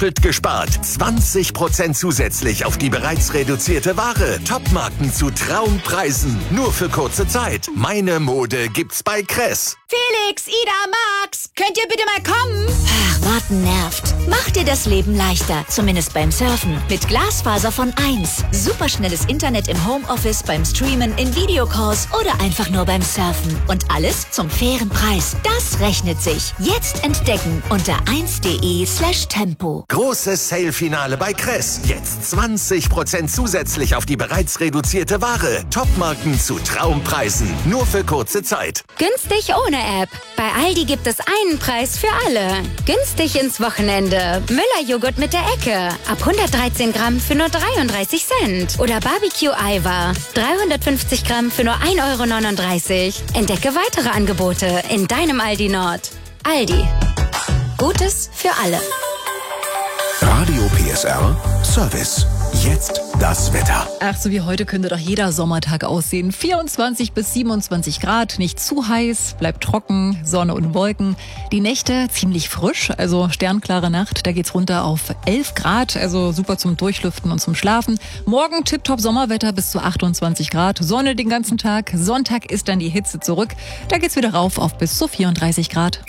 doppelt gespart. 20% zusätzlich auf die bereits reduzierte Ware. Topmarken zu Traumpreisen. Nur für kurze Zeit. Meine Mode gibt's bei Kress. Felix, Ida, Max, könnt ihr bitte mal kommen? Ach, warten nervt. Mach dir das Leben leichter, zumindest beim Surfen. Mit Glasfaser von 1. Superschnelles Internet im Homeoffice, beim Streamen, in Videocalls oder einfach nur beim Surfen. Und alles zum fairen Preis. Das rechnet sich. Jetzt entdecken unter 1.de/tempo. Großes Sale-Finale bei Kress. Jetzt 20% zusätzlich auf die bereits reduzierte Ware. Topmarken zu Traumpreisen. Nur für kurze Zeit. Günstig ohne App. Bei Aldi gibt es einen Preis für alle. Günstig ins Wochenende. Müller-Joghurt mit der Ecke. Ab 113 Gramm für nur 33 Cent. Oder Barbecue-Eiweiß. 350 Gramm für nur 1,39 €. Entdecke weitere Angebote in deinem Aldi Nord. Aldi. Gutes für alle. Radio PSR Service. Jetzt das Wetter. Ach, so wie heute könnte doch jeder Sommertag aussehen. 24 bis 27 Grad, nicht zu heiß, bleibt trocken, Sonne und Wolken. Die Nächte ziemlich frisch, also sternklare Nacht. Da geht's runter auf 11 Grad, also super zum Durchlüften und zum Schlafen. Morgen tipptopp Sommerwetter bis zu 28 Grad, Sonne den ganzen Tag. Sonntag ist dann die Hitze zurück. Da geht's wieder rauf auf bis zu 34 Grad.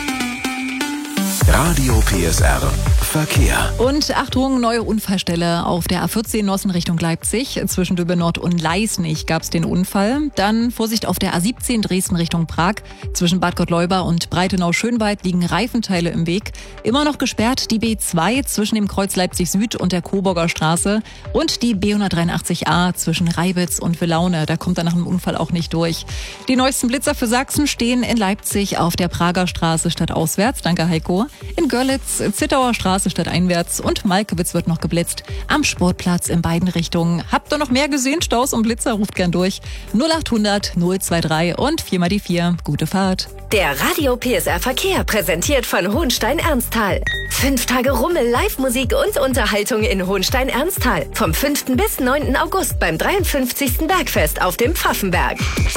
Radio PSR Verkehr. Und Achtung, neue Unfallstelle auf der A14 Nossen Richtung Leipzig. Zwischen Döbe Nord und Leisnig gab es den Unfall. Dann Vorsicht auf der A17 Dresden Richtung Prag. Zwischen Bad Gottleuba und Breitenau-Schönwald liegen Reifenteile im Weg. Immer noch gesperrt die B2 zwischen dem Kreuz Leipzig Süd und der Coburger Straße. Und die B183a zwischen Reibitz und Villaune. Da kommt er nach dem Unfall auch nicht durch. Die neuesten Blitzer für Sachsen stehen in Leipzig auf der Prager Straße stadtauswärts. Danke, Heiko. In Görlitz, Zittauer Straße stadteinwärts und Malkewitz wird noch geblitzt. Am Sportplatz in beiden Richtungen. Habt ihr noch mehr gesehen? Staus und Blitzer? Ruft gern durch. 0800 023 und 4 die 4. Gute Fahrt. Der Radio PSR Verkehr präsentiert von Hohenstein-Ernsthal. 5 Tage Rummel, Live-Musik und Unterhaltung in Hohenstein-Ernsthal. Vom 5. bis 9. August beim 53. Bergfest auf dem Pfaffenberg.